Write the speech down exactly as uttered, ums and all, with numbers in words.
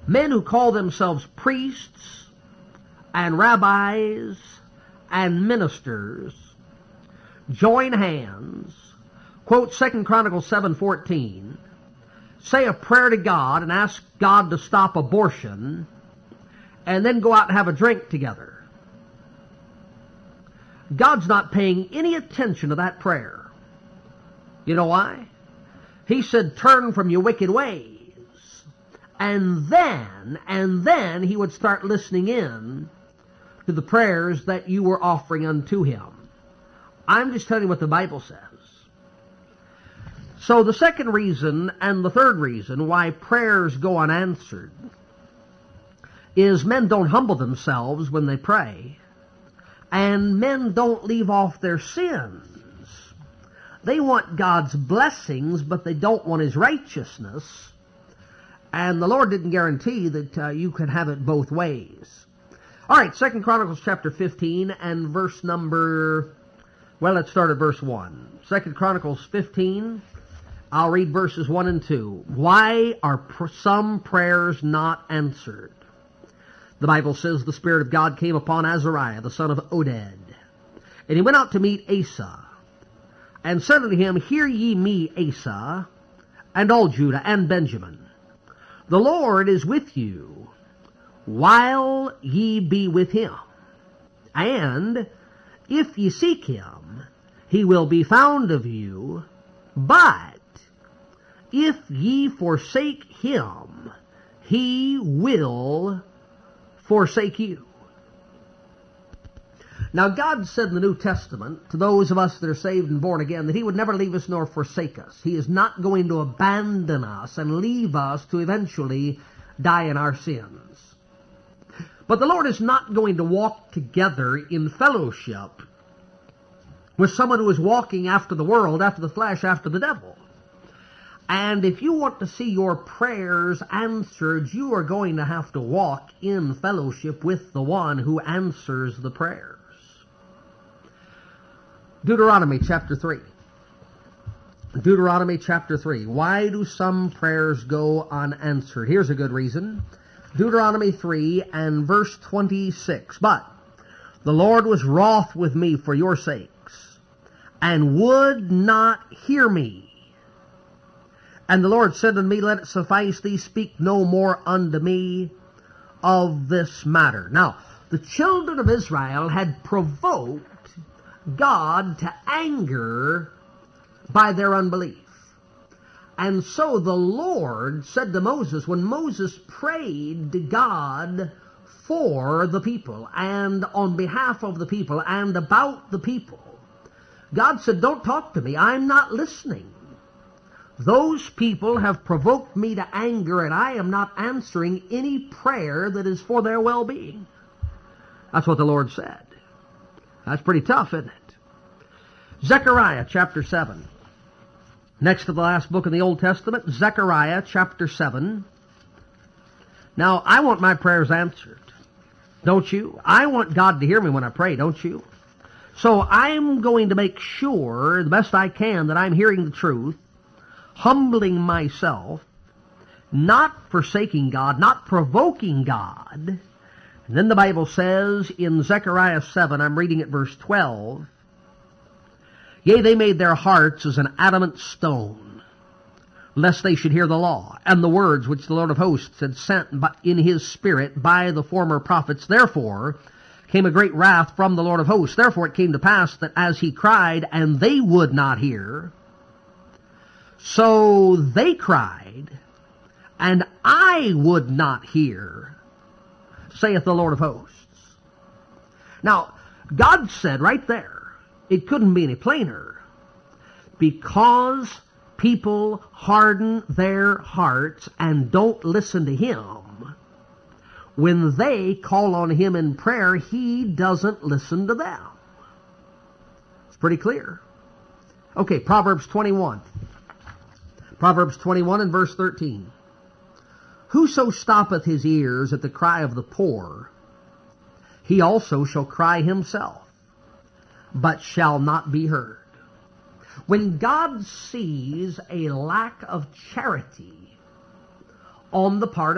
Men who call themselves priests and rabbis and ministers join hands, quote Second Chronicles seven fourteen, say a prayer to God and ask God to stop abortion, and then go out and have a drink together. God's not paying any attention to that prayer. You know why? He said, turn from your wicked ways. And then, and then he would start listening in to the prayers that you were offering unto him. I'm just telling you what the Bible says. So the second reason and the third reason why prayers go unanswered is men don't humble themselves when they pray, and men don't leave off their sins. They want God's blessings, but they don't want his righteousness. And the Lord didn't guarantee that uh, you could have it both ways. All right, Second Chronicles chapter fifteen and verse number, well, let's start at verse one. Second Chronicles fifteen, I'll read verses one and two. Why are pr- some prayers not answered? The Bible says, the Spirit of God came upon Azariah, the son of Oded. And he went out to meet Asa, and said unto him, Hear ye me, Asa, and all Judah and Benjamin. The Lord is with you, while ye be with him. And if ye seek him, he will be found of you. But if ye forsake him, he will forsake you. Now, God said in the New Testament to those of us that are saved and born again that he would never leave us nor forsake us. He is not going to abandon us and leave us to eventually die in our sins. But the Lord is not going to walk together in fellowship with someone who is walking after the world, after the flesh, after the devil. And if you want to see your prayers answered, you are going to have to walk in fellowship with the one who answers the prayers. Deuteronomy chapter three. Deuteronomy chapter three. Why do some prayers go unanswered? Here's a good reason. Deuteronomy three and verse twenty-six. But the Lord was wroth with me for your sakes, and would not hear me. And the Lord said unto me, Let it suffice thee, speak no more unto me of this matter. Now, the children of Israel had provoked God to anger by their unbelief. And so the Lord said to Moses, when Moses prayed to God for the people and on behalf of the people and about the people, God said, don't talk to me. I'm not listening. Those people have provoked me to anger, and I am not answering any prayer that is for their well-being. That's what the Lord said. That's pretty tough, isn't it? Zechariah chapter seven. Next to the last book in the Old Testament, Zechariah chapter seven. Now, I want my prayers answered. Don't you? I want God to hear me when I pray, don't you? So I'm going to make sure, the best I can, that I'm hearing the truth, humbling myself, not forsaking God, not provoking God. And then the Bible says in Zechariah seven, I'm reading at verse twelve, Yea, they made their hearts as an adamant stone, lest they should hear the law, and the words which the Lord of hosts had sent in his Spirit by the former prophets. Therefore came a great wrath from the Lord of hosts. Therefore it came to pass that as he cried, and they would not hear, so they cried, and I would not hear, saith the Lord of hosts. Now, God said right there, it couldn't be any plainer, because people harden their hearts and don't listen to him, when they call on him in prayer, he doesn't listen to them. It's pretty clear. Okay, Proverbs twenty-one. Proverbs twenty-one and verse thirteen. Whoso stoppeth his ears at the cry of the poor, he also shall cry himself, but shall not be heard. When God sees a lack of charity on the part of